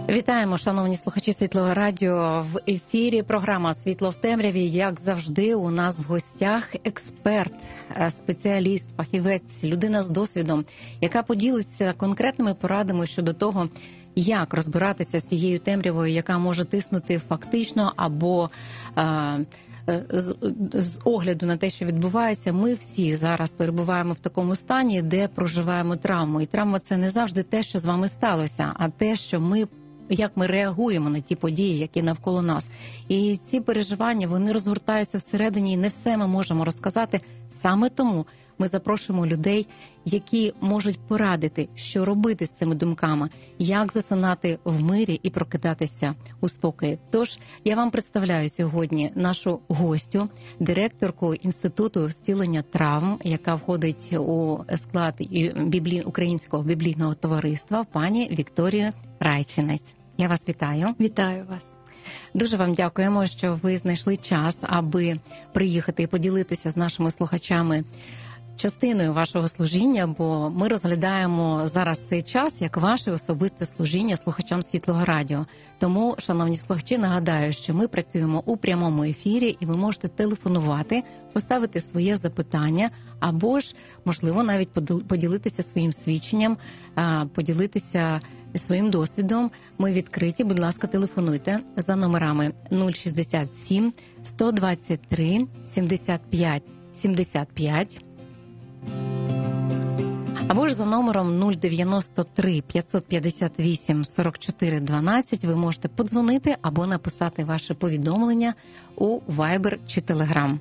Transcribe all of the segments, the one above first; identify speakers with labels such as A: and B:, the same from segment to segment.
A: Вітаємо, шановні слухачі Світлого Радіо. В ефірі програма «Світло в темряві». Як завжди, у нас в гостях експерт, спеціаліст, фахівець, людина з досвідом, яка поділиться конкретними порадами щодо того, як розбиратися з тією темрявою, яка може тиснути фактично або з огляду на те, що відбувається. Ми всі зараз перебуваємо в такому стані, де проживаємо травму. І травма – це не завжди те, що з вами сталося, а те, що як ми реагуємо на ті події, які навколо нас. І ці переживання, вони розгортаються всередині, і не все ми можемо розказати. Саме тому ми запрошуємо людей, які можуть порадити, що робити з цими думками, як засинати в мирі і прокидатися у спокої. Тож, я вам представляю сьогодні нашу гостю, директорку Інституту зцілення травм, яка входить у склад Українського біблійного товариства, пані Вікторію Райчинець. Я вас вітаю.
B: Вітаю вас.
A: Дуже вам дякуємо, що ви знайшли час, аби приїхати і поділитися з нашими слухачами частиною вашого служіння, бо ми розглядаємо зараз цей час як ваше особисте служіння слухачам Світлого Радіо. Тому, шановні слухачі, нагадаю, що ми працюємо у прямому ефірі, і ви можете телефонувати, поставити своє запитання, або ж, можливо, навіть поділитися своїм свідченням, поділитися своїм досвідом. Ми відкриті, будь ласка, телефонуйте за номерами 067 123 75 75, або ж за номером 093 558 44 12 ви можете подзвонити або написати ваше повідомлення у Viber чи Telegram.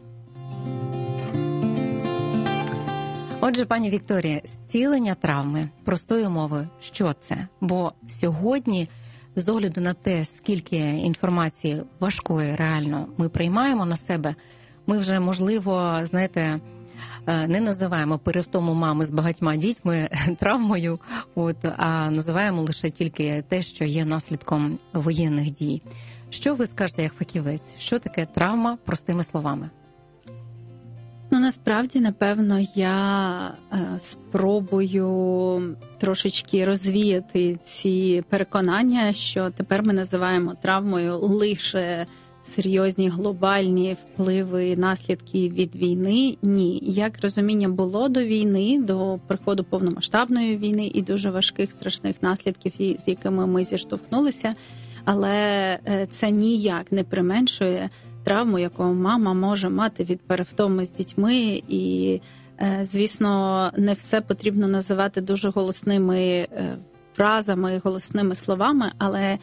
A: Отже, пані Вікторія, зцілення травми, простою мовою, що це? Бо сьогодні, з огляду на те, скільки інформації важкої реально ми приймаємо на себе, ми вже, можливо, знаєте, не називаємо перевтому мами з багатьма дітьми травмою, а називаємо лише тільки те, що є наслідком воєнних дій. Що ви скажете як фахівець? Що таке травма, простими словами?
B: Насправді, напевно, я спробую трошечки розвіяти ці переконання, що тепер ми називаємо травмою лише серйозні глобальні впливи і наслідки від війни. Ні. Як розуміння було до війни, до приходу повномасштабної війни і дуже важких, страшних наслідків, з якими ми зіштовхнулися, але це ніяк не применшує травму, яку мама може мати від перевтоми з дітьми. І, звісно, не все потрібно називати дуже голосними фразами, голосними словами, але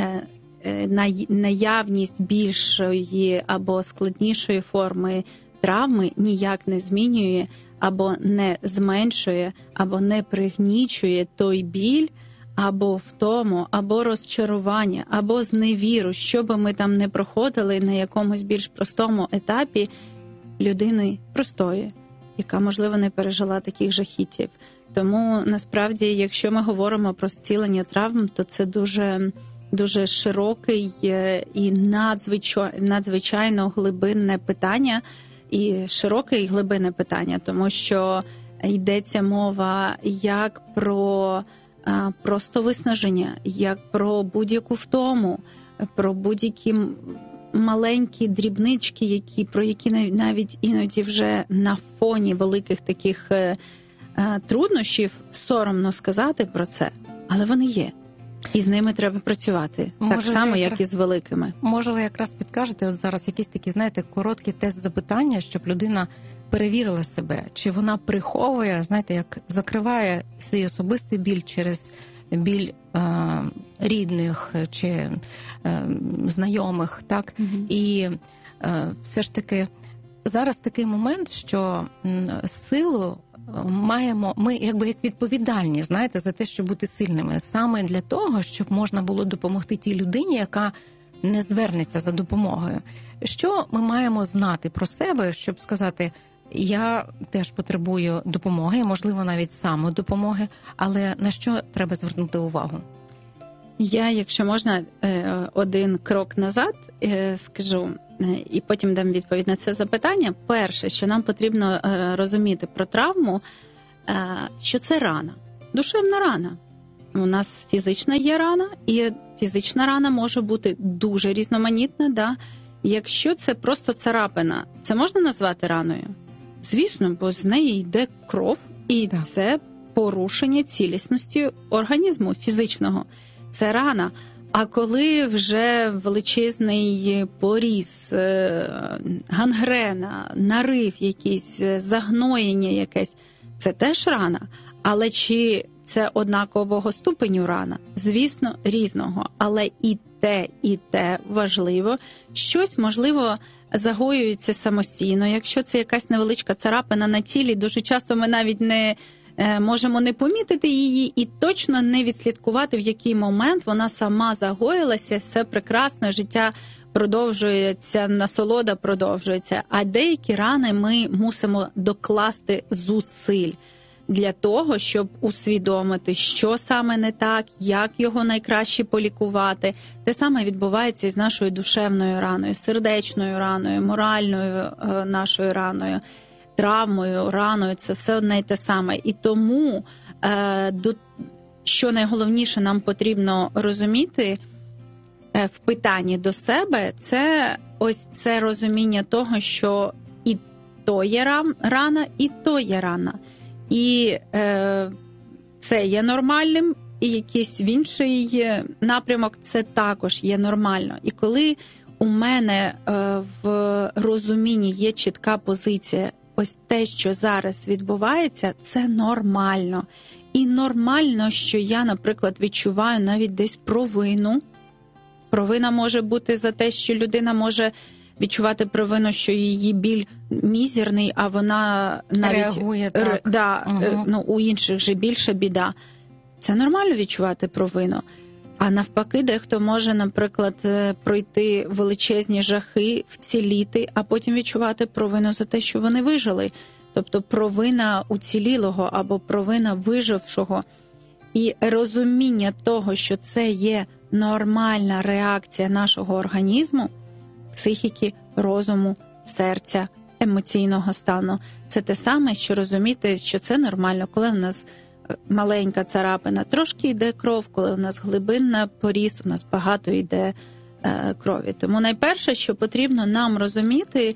B: наявність більшої або складнішої форми травми ніяк не змінює, або не зменшує, або не пригнічує той біль, або втому, або розчарування, або зневіру, що би ми там не проходили на якомусь більш простому етапі людини простої, яка, можливо, не пережила таких жахіттів. Тому, насправді, якщо ми говоримо про зцілення травм, то це дуже широкий і надзвичайно глибинне питання, і широке і глибинне питання, тому що йдеться мова як про просто виснаження, як про будь-яку втому, про будь-які маленькі дрібнички, про які навіть іноді вже на фоні великих таких труднощів соромно сказати про це, але вони є. І з ними треба працювати, так само, як і з великими.
A: Може, ви якраз підкажете, от зараз якісь такі, знаєте, короткі тест-запитання, щоб людина перевірила себе, чи вона приховує, знаєте, як закриває свій особистий біль через біль рідних чи знайомих, так? Mm-hmm. І все ж таки зараз такий момент, що силу маємо ми якби як відповідальні, знаєте, за те, щоб бути сильними, саме для того, щоб можна було допомогти тій людині, яка не звернеться за допомогою. Що ми маємо знати про себе, щоб сказати: я теж потребую допомоги, можливо, навіть самодопомоги, але на що треба звернути увагу?
B: Я, якщо можна, один крок назад скажу, і потім дам відповідь на це запитання. Перше, що нам потрібно розуміти про травму, що це рана, душевна рана. у нас фізична є рана, і фізична рана може бути дуже різноманітна. Да? Якщо це просто царапина, це можна назвати раною? Звісно, бо з неї йде кров, і
A: Так.
B: це порушення цілісності організму фізичного. Це рана. А коли вже величезний поріз, гангрена, нарив якийсь, загноєння якесь, це теж рана. Але чи це однакового ступеню рана? Звісно, різного. Але і те важливо. Щось, можливо, загоюється самостійно. Якщо це якась невеличка царапина на тілі, дуже часто ми навіть не можемо не помітити її і точно не відслідкувати, в який момент вона сама загоїлася, все прекрасно, життя продовжується, насолода продовжується. А деякі рани ми мусимо докласти зусиль для того, щоб усвідомити, що саме не так, як його найкраще полікувати. Те саме відбувається і з нашою душевною раною, сердечною раною, моральною нашою раною, травмою, раною. Це все одне й те саме. І тому, що найголовніше нам потрібно розуміти в питанні до себе, це ось це розуміння того, що і то є рана, і то є рана. І це є нормальним, і якийсь інший напрямок це також є нормально. І коли у мене в розумінні є чітка позиція, ось те, що зараз відбувається, це нормально. І нормально, що я, наприклад, відчуваю навіть десь провину. Провина може бути за те, що людина може відчувати провину, що її біль мізерний, а вона навіть
A: реагує так.
B: У інших же більша біда. Це нормально відчувати провину. А навпаки, дехто може, наприклад, пройти величезні жахи, вціліти, а потім відчувати провину за те, що вони вижили. Тобто провина уцілілого або провина вижившого. І розуміння того, що це є нормальна реакція нашого організму, психіки, розуму, серця, емоційного стану. Це те саме, що розуміти, що це нормально, коли в нас маленька царапина, трошки йде кров, коли в нас глибинна поріз, у нас багато йде крові. Тому найперше, що потрібно нам розуміти,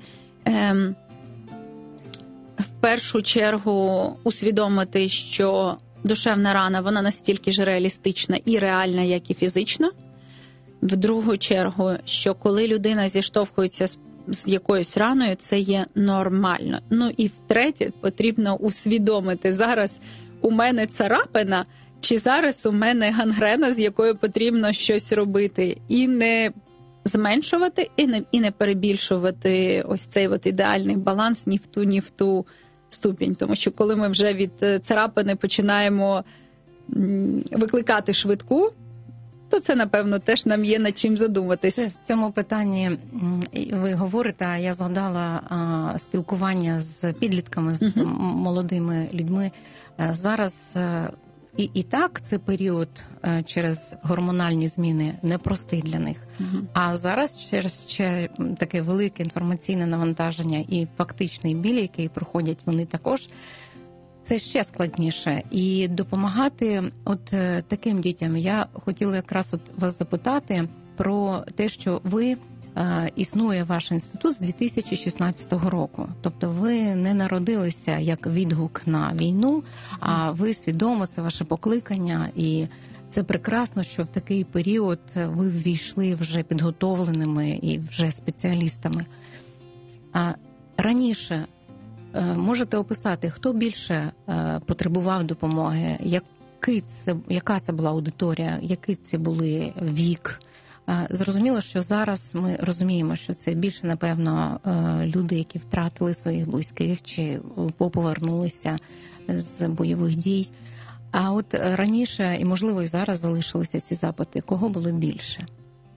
B: в першу чергу усвідомити, що душевна рана, вона настільки ж реалістична і реальна, як і фізична. В другу чергу, що коли людина зіштовхується з якоюсь раною, це є нормально. Ну і втретє, потрібно усвідомити, зараз у мене царапина, чи зараз у мене гангрена, з якою потрібно щось робити. І не зменшувати, і не перебільшувати ось цей от ідеальний баланс ні в ту ступінь. Тому що коли ми вже від царапини починаємо викликати швидку, то це, напевно, теж нам є над чим задуматись.
A: В цьому питанні ви говорите, а я згадала спілкування з підлітками, з молодими людьми. Зараз і так це період через гормональні зміни непростий для них. А зараз через ще таке велике інформаційне навантаження і фактичний біль, який проходять вони також, це ще складніше. І допомагати от таким дітям. Я хотіла якраз вас запитати про те, що існує ваш інститут з 2016 року. Тобто ви не народилися як відгук на війну, а ви свідомо, це ваше покликання. І це прекрасно, що в такий період ви ввійшли вже підготовленими і вже спеціалістами. А раніше можете описати, хто більше потребував допомоги, яка це була аудиторія, який це були вік? Зрозуміло, що зараз ми розуміємо, що це більше, напевно, люди, які втратили своїх близьких чи повернулися з бойових дій. А от раніше, і, можливо, і зараз залишилися ці запити. Кого було більше?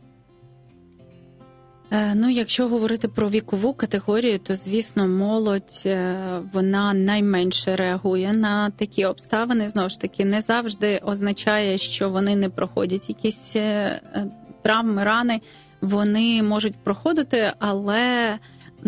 B: Ну, якщо говорити про вікову категорію, то, звісно, молодь, вона найменше реагує на такі обставини. Знову ж таки, не завжди означає, що вони не проходять якісь травми, рани. Вони можуть проходити, але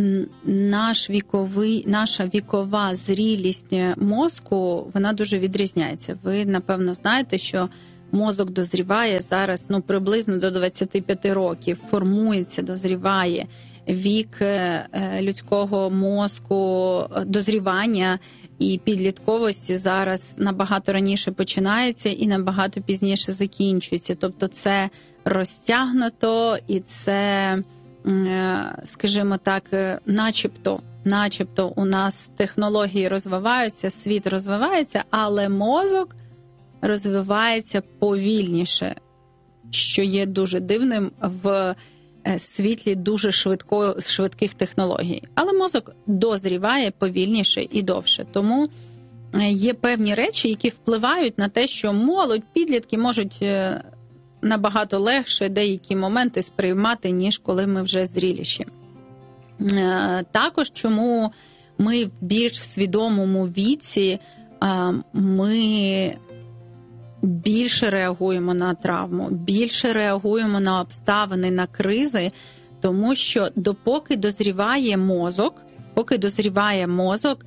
B: наша вікова зрілість мозку, вона дуже відрізняється. Ви, напевно, знаєте, що мозок дозріває зараз, приблизно до 25 років, формується, дозріває. Вік людського мозку, дозрівання і підлітковості зараз набагато раніше починається і набагато пізніше закінчується. Тобто це розтягнуто і це, скажімо так, начебто у нас технології розвиваються, світ розвивається, але мозок розвивається повільніше, що є дуже дивним в світлі дуже швидких технологій. Але мозок дозріває повільніше і довше. Тому є певні речі, які впливають на те, що молодь, підлітки можуть набагато легше деякі моменти сприймати, ніж коли ми вже зріліші. Також, чому ми в більш свідомому віці, ми більше реагуємо на травму, більше реагуємо на обставини, на кризи, тому що допоки дозріває мозок,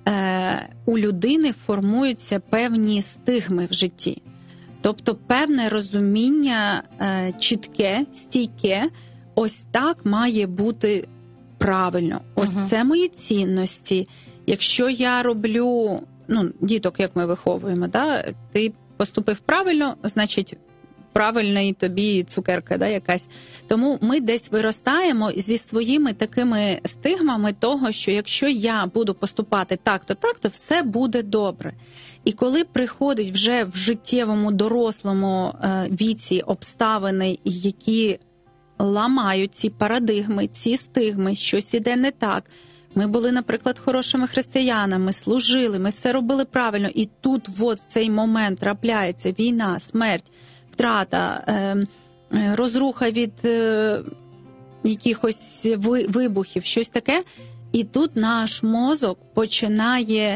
B: у людини формуються певні стигми в житті. Тобто певне розуміння чітке, стійке, ось так має бути правильно. Ось це мої цінності. Якщо я роблю, діток, як ми виховуємо, ти поступив правильно, значить, правильна тобі цукерка, якась. Тому ми десь виростаємо зі своїми такими стигмами того, що якщо я буду поступати так-то, все буде добре. І коли приходить вже в життєвому дорослому віці обставини, які ламають ці парадигми, ці стигми, щось іде не так. Ми були, наприклад, хорошими християнами, служили, ми все робили правильно. І тут в цей момент трапляється війна, смерть, втрата, розруха від якихось вибухів, щось таке. І тут наш мозок починає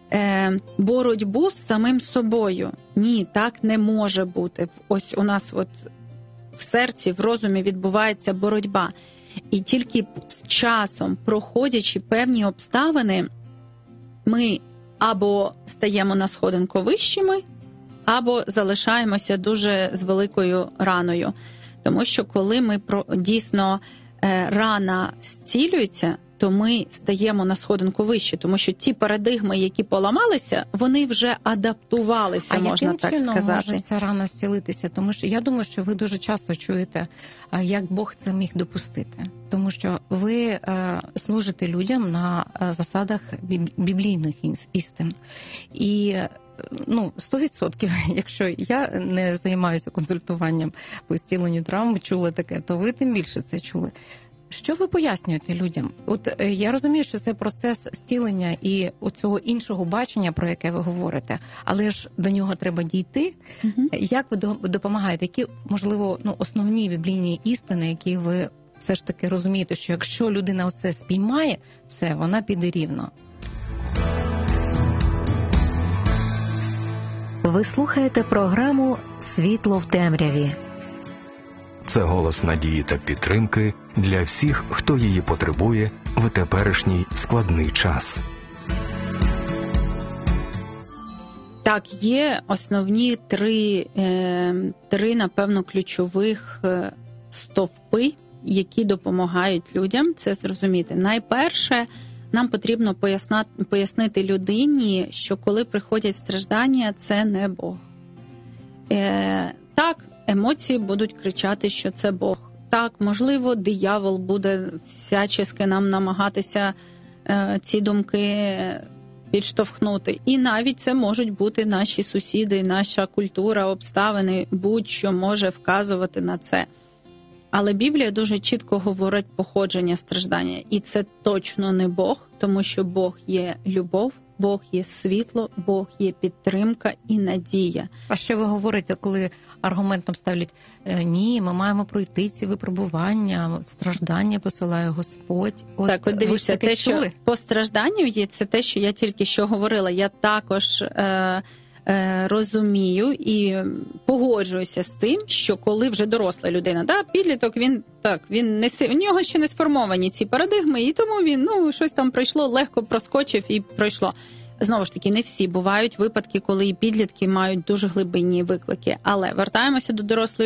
B: боротьбу з самим собою. Ні, так не може бути. Ось у нас в серці, в розумі відбувається боротьба. І тільки з часом, проходячи певні обставини, ми або стаємо на сходинку вищими, або залишаємося дуже з великою раною. Тому що коли ми дійсно рана зцілюється, то ми стаємо на сходинку вище, тому що ті парадигми, які поламалися, вони вже адаптувалися, можна так сказати. А яким чином може
A: ця рана зцілитися? Тому що я думаю, що ви дуже часто чуєте, як Бог це міг допустити. Тому що ви служите людям на засадах біблійних істин. І 100%, якщо я не займаюся консультуванням по зціленню травм, чула таке, то ви тим більше це чули. Що ви пояснюєте людям? Я розумію, що це процес зцілення і оцього іншого бачення, про яке ви говорите, але ж до нього треба дійти. Як ви допомагаєте? Які, можливо, основні біблійні істини, які ви все ж таки розумієте, що якщо людина оце спіймає, все, вона піде рівно?
C: Ви слухаєте програму «Світло в темряві».
D: Це голос надії та підтримки для всіх, хто її потребує в теперішній складний час.
B: Так, є основні три, напевно, ключових стовпи, які допомагають людям це зрозуміти. Найперше, нам потрібно пояснити людині, що коли приходять страждання, це не Бог. Так, емоції будуть кричати, що це Бог. Так, можливо, диявол буде всячески нам намагатися ці думки підштовхнути. І навіть це можуть бути наші сусіди, наша культура, обставини, будь-що може вказувати на це. Але Біблія дуже чітко говорить походження страждання. І це точно не Бог, тому що Бог є любов, Бог є світло, Бог є підтримка і надія.
A: А що ви говорите, коли аргументом ставлять, ні, ми маємо пройти ці випробування, страждання посилає Господь.
B: Так, дивіться, те, що по стражданню є, це те, що я тільки що говорила. Я також розумію і погоджуюся з тим, що коли вже доросла людина, підліток, у нього ще не сформовані ці парадигми, і тому він щось там пройшло, легко проскочив і пройшло. Знову ж таки, не всі. Бувають випадки, коли і підлітки мають дуже глибинні виклики. Але вертаємося до дорослої